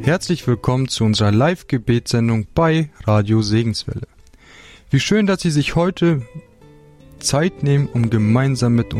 Herzlich willkommen zu unserer Live-Gebetssendung bei Radio Segenswelle. Wie schön, dass Sie sich heute Zeit nehmen, um gemeinsam mit